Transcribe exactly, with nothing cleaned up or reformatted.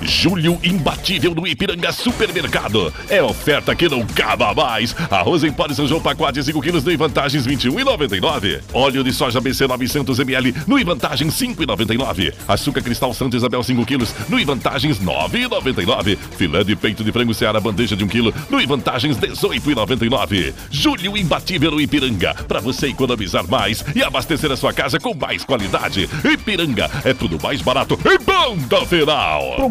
Julho imbatível no Ipiranga Supermercado. É oferta que não acaba mais. Arroz em pó de São João, pacote cinco quilos no Ivantagens vinte e um reais e noventa e nove centavos. Óleo de soja B C novecentos mililitros no Ivantagens cinco reais e noventa e nove centavos. Açúcar cristal Santa Isabel cinco quilos no Ivantagens nove reais e noventa e nove centavos. Filé de peito de frango Seara bandeja de um quilo no Ivantagens dezoito reais e noventa e nove centavos. Julho imbatível no Ipiranga, para você economizar mais e abastecer a sua casa com mais qualidade. Ipiranga, é tudo mais barato e bom da Feral.